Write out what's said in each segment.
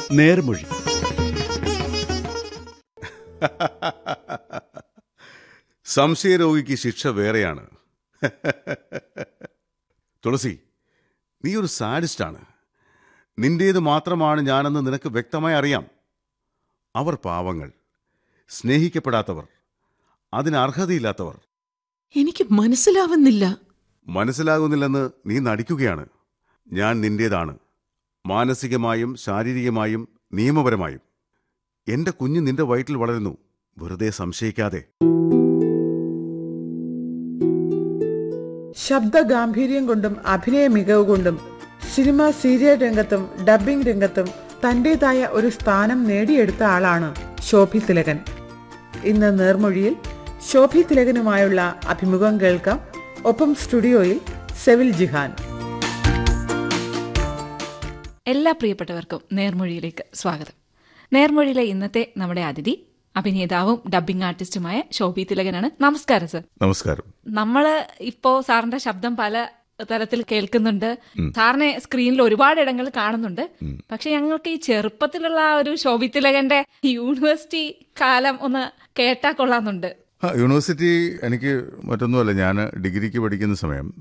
നേർമൊഴി. സംശയരോഗിക്ക് ശിക്ഷ വേറെയാണ്. തുളസി, നീ ഒരു സാഡിസ്റ്റാണ്. നിന്റേത് മാത്രമാണ് ഞാനെന്ന് നിനക്ക് വ്യക്തമായി അറിയാം. അവർ പാവങ്ങൾ, സ്നേഹിക്കപ്പെടാത്തവർ, അതിന് അർഹതയില്ലാത്തവർ. എനിക്ക് മനസ്സിലാവുന്നില്ല. മനസ്സിലാകുന്നില്ലെന്ന് നീ നടിക്കുകയാണ്. ഞാൻ നിന്റേതാണ്, മാനസികമായും ശാരീരികമായും നിയമപരമായും. എന്റെ കുഞ്ഞ് നിന്റെ വയറ്റിൽ വളരുന്നു. വെറുതെ സംശയിക്കാതെ. ശബ്ദഗാംഭീര്യം കൊണ്ടും അഭിനയ മികവ് കൊണ്ടും സിനിമ, സീരിയൽ രംഗത്തും ഡബ്ബിംഗ് രംഗത്തും തന്റേതായ ഒരു സ്ഥാനം നേടിയെടുത്ത ആളാണ് ശോഭി തിലകൻ. ഇന്ന് നേർമൊഴിയിൽ ശോഭി തിലകനുമായുള്ള അഭിമുഖം കേൾക്കാം. ഒപ്പം സ്റ്റുഡിയോയിൽ സെവിൽ ജിഹാൻ. എല്ലാ പ്രിയപ്പെട്ടവർക്കും നേർമൊഴിയിലേക്ക് സ്വാഗതം. നേർമൊഴിയിലെ ഇന്നത്തെ നമ്മുടെ അതിഥി അഭിനേതാവും ഡബ്ബിംഗ് ആർട്ടിസ്റ്റുമായ ശോഭി തിലകനാണ്. നമസ്കാരം സർ. നമസ്കാരം. നമ്മള് ഇപ്പോ സാറിന്റെ ശബ്ദം പല തരത്തിൽ കേൾക്കുന്നുണ്ട്. സാറിനെ സ്ക്രീനിൽ ഒരുപാട് ഇടങ്ങൾ കാണുന്നുണ്ട്. പക്ഷെ ഞങ്ങൾക്ക് ഈ ചെറുപ്പത്തിലുള്ള ആ ഒരു ശോഭി തിലകന്റെ യൂണിവേഴ്സിറ്റി കാലം ഒന്ന് കേട്ടാ കൊള്ളാന്നുണ്ട്. യൂണിവേഴ്സിറ്റി എനിക്ക് മറ്റൊന്നുമല്ല, ഞാൻ ഡിഗ്രിക്ക് പഠിക്കുന്ന സമയം,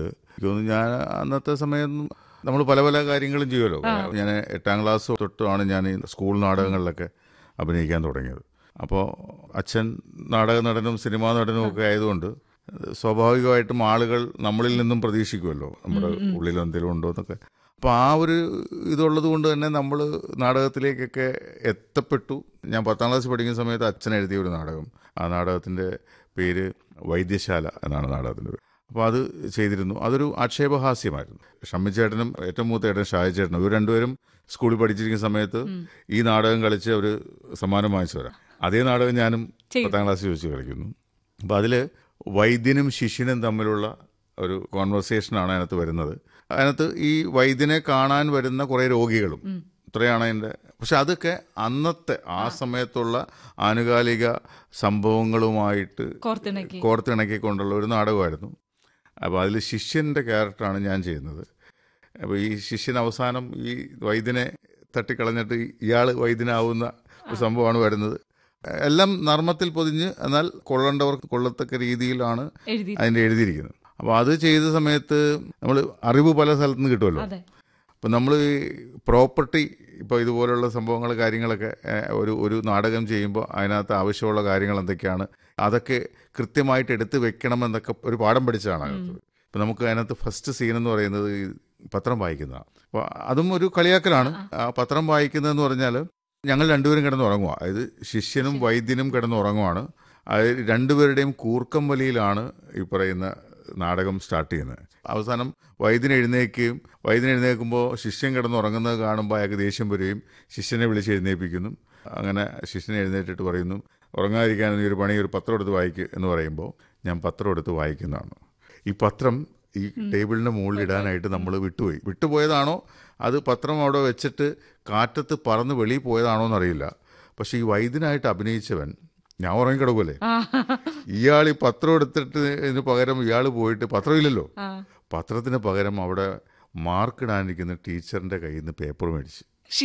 ഞാൻ അന്നത്തെ സമയം നമ്മൾ പല പല കാര്യങ്ങളും ചെയ്യുമല്ലോ. ഞാൻ 8ാം ക്ലാസ് തൊട്ടാണ് ഞാൻ ഈ സ്കൂൾ നാടകങ്ങളിലൊക്കെ അഭിനയിക്കാൻ തുടങ്ങിയത്. അപ്പോൾ അച്ഛൻ നാടക നടനും സിനിമാ നടനും ഒക്കെ ആയതുകൊണ്ട് സ്വാഭാവികമായിട്ടും ആളുകൾ നമ്മളിൽ നിന്നും പ്രതീക്ഷിക്കുമല്ലോ നമ്മുടെ ഉള്ളിൽ എന്തെങ്കിലും ഉണ്ടോ എന്നൊക്കെ. അപ്പോൾ ആ ഒരു ഇതുള്ളത് കൊണ്ട് തന്നെ നമ്മൾ നാടകത്തിലേക്കൊക്കെ എത്തപ്പെട്ടു. ഞാൻ 10ാം ക്ലാസ് പഠിക്കുന്ന സമയത്ത് അച്ഛൻ എഴുതിയ ഒരു നാടകം, ആ നാടകത്തിൻ്റെ പേര് വൈദ്യശാല എന്നാണ് നാടകത്തിൻ്റെ പേര്. അപ്പോൾ അത് ചെയ്തിരുന്നു. അതൊരു ആക്ഷേപഹാസ്യമായിരുന്നു. ഷമ്മിച്ചേട്ടനും ഏറ്റവും മൂത്ത ഏട്ടൻ ഷായച്ചേട്ടനും ഇവർ രണ്ടുപേരും സ്കൂളിൽ പഠിച്ചിരിക്കുന്ന സമയത്ത് ഈ നാടകം കളിച്ച് അവർ സമ്മാനം വാങ്ങിച്ചു വരാം. അതേ നാടകം ഞാനും 10ാം ക്ലാസ്സിൽ വെച്ച് കളിക്കുന്നു. അപ്പോൾ അതിൽ വൈദ്യനും ശിഷ്യനും തമ്മിലുള്ള ഒരു കോൺവെർസേഷനാണ് അതിനകത്ത് വരുന്നത്. അതിനകത്ത് ഈ വൈദ്യനെ കാണാൻ വരുന്ന കുറേ രോഗികളും, ഇത്രയാണ് എൻ്റെ. പക്ഷെ അതൊക്കെ അന്നത്തെ ആ സമയത്തുള്ള ആനുകാലിക സംഭവങ്ങളുമായിട്ട് കോർത്തിണക്കിക്കൊണ്ടുള്ള ഒരു നാടകമായിരുന്നു. അപ്പോൾ അതിൽ ശിഷ്യൻ്റെ ക്യാരക്ടറാണ് ഞാൻ ചെയ്യുന്നത്. അപ്പോൾ ഈ ശിഷ്യൻ അവസാനം ഈ വൈദ്യനെ തട്ടിക്കളഞ്ഞിട്ട് ഇയാൾ വൈദ്യനാവുന്ന ഒരു സംഭവമാണ് വരുന്നത്. എല്ലാം നർമ്മത്തിൽ പൊതിഞ്ഞ് എന്നാൽ കൊള്ളേണ്ടവർക്ക് കൊള്ളത്തക്ക രീതിയിലാണ് അതിൻ്റെ എഴുതിയിരിക്കുന്നത്. അപ്പോൾ അത് ചെയ്ത സമയത്ത് നമ്മൾ അറിവ് പല സ്ഥലത്തു നിന്ന് കിട്ടുമല്ലോ. അപ്പം നമ്മൾ ഈ പ്രോപ്പർട്ടി, ഇപ്പോൾ ഇതുപോലുള്ള സംഭവങ്ങൾ കാര്യങ്ങളൊക്കെ ഒരു നാടകം ചെയ്യുമ്പോൾ അതിനകത്ത് ആവശ്യമുള്ള കാര്യങ്ങൾ എന്തൊക്കെയാണ് അതൊക്കെ കൃത്യമായിട്ട് എടുത്ത് വെക്കണമെന്നൊക്കെ ഒരു പാഠം പഠിച്ചതാണ് അതിനകത്ത്. ഇപ്പം നമുക്ക് അതിനകത്ത് ഫസ്റ്റ് സീൻ എന്ന് പറയുന്നത് ഈ പത്രം വായിക്കുന്നതാണ്. അപ്പോൾ അതും ഒരു കളിയാക്കലാണ്. ആ പത്രം വായിക്കുന്നതെന്ന് പറഞ്ഞാൽ ഞങ്ങൾ രണ്ടുപേരും കിടന്നുറങ്ങുക, അതായത് ശിഷ്യനും വൈദ്യനും കിടന്നുറങ്ങുവാണ്. അത് രണ്ടുപേരുടെയും കൂർക്കം വലിയിലാണ് ഈ പറയുന്ന നാടകം സ്റ്റാർട്ട് ചെയ്യുന്നത്. അവസാനം വൈദ്യൻ എഴുന്നേൽക്കുമ്പോൾ ശിഷ്യൻ കിടന്നുറങ്ങുന്നത് കാണുമ്പോൾ അയാൾക്ക് ദേഷ്യം വരികയും ശിഷ്യനെ വിളിച്ച് എഴുന്നേൽപ്പിക്കുന്നു. അങ്ങനെ ശിഷ്യനെ എഴുന്നേറ്റിട്ട് പറയുന്നു, ഉറങ്ങാതിരിക്കാൻ നീ ഒരു പണി, ഒരു പത്രം എടുത്ത് വായിക്കുക എന്ന് പറയുമ്പോൾ ഞാൻ പത്രം എടുത്ത് വായിക്കുന്നതാണ്. ഈ പത്രം ഈ ടേബിളിൻ്റെ മുകളിൽ ഇടാനായിട്ട് നമ്മൾ വിട്ടുപോയതാണോ അത് പത്രം അവിടെ വെച്ചിട്ട് കാറ്റത്ത് പറന്ന് വെളിയിൽ പോയതാണോ എന്നറിയില്ല. പക്ഷെ ഈ വൈദ്യനായിട്ട് അഭിനയിച്ചവൻ, ഞാൻ ഉറങ്ങിക്കിടക്കുമല്ലേ, ഇയാൾ ഈ പത്രം എടുത്തിട്ട് ഇതിന് പകരം ഇയാൾ പോയിട്ട്, പത്രമില്ലല്ലോ, പത്രത്തിന് പകരം അവിടെ മാർക്കിടാനിരിക്കുന്ന ടീച്ചറിൻ്റെ കയ്യിൽ നിന്ന് പേപ്പർ മേടിച്ച്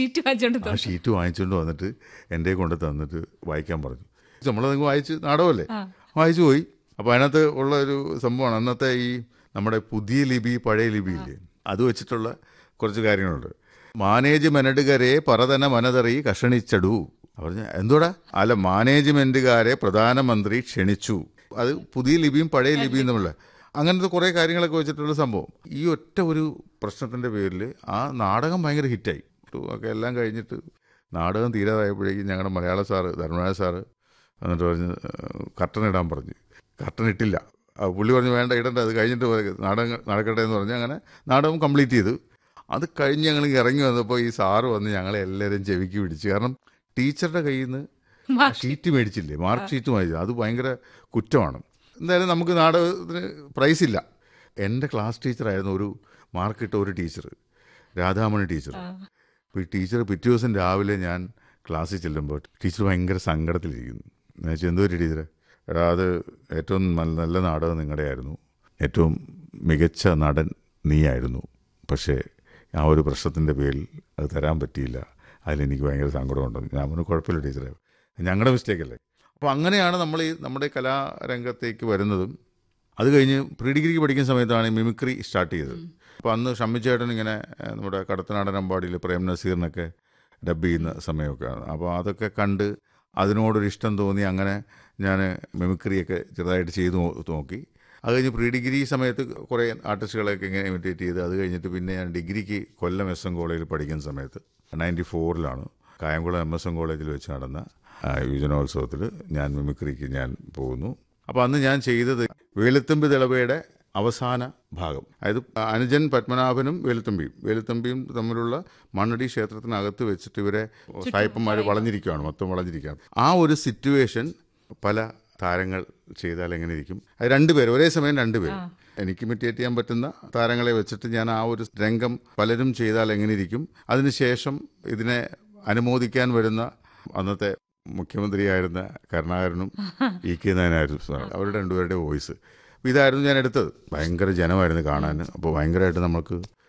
ആ ഷീറ്റ് വാങ്ങിച്ചുകൊണ്ട് വന്നിട്ട് എൻ്റെ കൊണ്ട് തന്നിട്ട് വായിക്കാൻ പറഞ്ഞു. നമ്മളതങ്ങ് വായിച്ച്, നാടകമല്ലേ, വായിച്ചു പോയി. അപ്പോൾ അതിനകത്ത് ഉള്ള ഒരു സംഭവമാണ് അന്നത്തെ ഈ നമ്മുടെ പുതിയ ലിപി പഴയ ലിപിയില്ലേ, അത് വെച്ചിട്ടുള്ള കുറച്ച് കാര്യങ്ങളുണ്ട്. മാനേജ്മെൻറ്റുകാരെ പറതന മനതറി കഷണിച്ചടു പറഞ്ഞ എന്തോടാ, അല്ല മാനേജ്മെൻറ്റുകാരെ പ്രധാനമന്ത്രി ക്ഷണിച്ചു. അത് പുതിയ ലിപിയും പഴയ ലിപിയും തമ്മിലുള്ള അങ്ങനത്തെ കുറേ കാര്യങ്ങളൊക്കെ വെച്ചിട്ടുള്ള സംഭവം. ഈ ഒറ്റ ഒരു പ്രശ്നത്തിൻ്റെ പേരിൽ ആ നാടകം ഭയങ്കര ഹിറ്റായി. ഒക്കെ എല്ലാം കഴിഞ്ഞിട്ട് നാടകം തീരാതായപ്പോഴേക്കും ഞങ്ങളുടെ മലയാള സാറ്, ധർമ്മരാജ സാറ് എന്നിട്ട് പറഞ്ഞ് കർട്ടൻ ഇടാൻ പറഞ്ഞു. കർട്ടൻ ഇട്ടില്ല. പുള്ളി പറഞ്ഞു വേണ്ട ഇടണ്ട, അത് കഴിഞ്ഞിട്ട് നാടകം നടക്കട്ടെ എന്ന് പറഞ്ഞ് അങ്ങനെ നാടകം കംപ്ലീറ്റ് ചെയ്തു. അത് കഴിഞ്ഞ് ഞങ്ങൾ ഇറങ്ങി വന്നപ്പോൾ ഈ സാറ് വന്ന് ഞങ്ങളെ എല്ലാവരും ചെവിക്ക് പിടിച്ചു. കാരണം ടീച്ചറുടെ കയ്യിൽ നിന്ന് ഷീറ്റ് മേടിച്ചില്ലേ, മാർക്ക് ഷീറ്റ് മേടിച്ചു. അത് ഭയങ്കര കുറ്റമാണ്. എന്തായാലും നമുക്ക് നാടകത്തിന് പ്രൈസില്ല. എൻ്റെ ക്ലാസ് ടീച്ചറായിരുന്നു ഒരു മാർക്കിട്ട ഒരു ടീച്ചർ, രാധാമണി ടീച്ചർ. അപ്പോൾ ഈ ടീച്ചർ പിറ്റേ ദിവസം രാവിലെ ഞാൻ ക്ലാസ്സിൽ ചെല്ലുമ്പോൾ ടീച്ചർ ഭയങ്കര സങ്കടത്തിലിരിക്കുന്നു. എന്ന് വെച്ചാൽ എന്തോ ഒരു ടീച്ചറെ, എടാ അത് ഏറ്റവും നല്ല നാടകം നിങ്ങളുടെ ആയിരുന്നു, ഏറ്റവും മികച്ച നടൻ നീയായിരുന്നു, പക്ഷേ ആ ഒരു പ്രശ്നത്തിൻ്റെ പേരിൽ അത് തരാൻ പറ്റിയില്ല, അതിലെനിക്ക് ഭയങ്കര സങ്കടമുണ്ട്. ഞാൻ പറഞ്ഞു കുഴപ്പമില്ല ടീച്ചറെ, ഞങ്ങളുടെ മിസ്റ്റേക്കല്ലേ. അപ്പോൾ അങ്ങനെയാണ് നമ്മൾ ഈ നമ്മുടെ കലാരംഗത്തേക്ക് വരുന്നതും. അത് കഴിഞ്ഞ് പ്രീ ഡിഗ്രിക്ക് പഠിക്കുന്ന സമയത്താണ് ഈ മിമിക്രി സ്റ്റാർട്ട് ചെയ്തത്. അപ്പോൾ അന്ന് ഷമ്മിച്ചേട്ടൻ ഇങ്ങനെ നമ്മുടെ കടത്തനാടൻ അമ്പാടിയിൽ പ്രേം നസീറിനൊക്കെ ഡബ് ചെയ്യുന്ന സമയമൊക്കെയാണ്. അപ്പോൾ അതൊക്കെ കണ്ട് അതിനോടൊരു ഇഷ്ടം തോന്നി. അങ്ങനെ ഞാൻ മിമിക്രിയൊക്കെ ചെറുതായിട്ട് ചെയ്ത് നോക്കി. അത് കഴിഞ്ഞ് പ്രീ ഡിഗ്രി സമയത്ത് കുറേ ആർട്ടിസ്റ്റുകളെയൊക്കെ ഇങ്ങനെ ഇമിറ്റേറ്റ് ചെയ്ത് അത് കഴിഞ്ഞിട്ട് പിന്നെ ഞാൻ ഡിഗ്രിക്ക് കൊല്ലം SM കോളേജിൽ പഠിക്കുന്ന സമയത്ത് 94 കായംകുളം MSM കോളേജിൽ വെച്ച് നടന്ന യുവജനോത്സവത്തിൽ ഞാൻ മിമിക്രിക്ക് ഞാൻ പോകുന്നു. അപ്പോൾ അന്ന് ഞാൻ ചെയ്തത് വേലുത്തമ്പി ദളവയുടെ അവസാന ഭാഗം, അതായത് അനുജൻ പത്മനാഭനും വേലുത്തമ്പിയും തമ്മിലുള്ള മണ്ണടി ക്ഷേത്രത്തിനകത്ത് വെച്ചിട്ട് ഇവരെ സായിപ്പന്മാർ വളഞ്ഞിരിക്കുകയാണ്, മൊത്തം വളഞ്ഞിരിക്കുകയാണ്. ആ ഒരു സിറ്റുവേഷൻ പല താരങ്ങൾ ചെയ്താൽ എങ്ങനെ ഇരിക്കും? അത് രണ്ടുപേരും ഒരേ സമയം രണ്ടുപേരും എനിക്ക് ഇമിറ്റേറ്റ് ചെയ്യാൻ പറ്റുന്ന താരങ്ങളെ വെച്ചിട്ട് ഞാൻ ആ ഒരു രംഗം പലരും ചെയ്താൽ എങ്ങനെ ഇരിക്കും? അതിനുശേഷം ഇതിനെ അനുമോദിക്കാൻ വരുന്ന അന്നത്തെ മുഖ്യമന്ത്രിയായിരുന്ന കരുണാകരനും EK നായനായിരുന്നു, അവരുടെ രണ്ടുപേരുടെ വോയിസ്. ഇതായിരുന്നു ഞാൻ എടുത്തത്. ഭയങ്കര ജനമായിരുന്നു കാണാൻ. അപ്പോൾ ഭയങ്കരമായിട്ട് നമുക്ക്